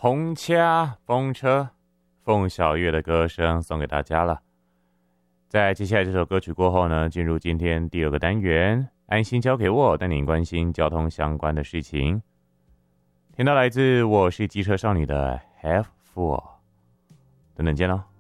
红掐风车，凤小岳的歌声送给大家了。在接下来这首歌曲过后呢，进入今天第二个单元，安心交给我，带您关心交通相关的事情。听到来自我是机车少女的 Have Four， 等等见喽。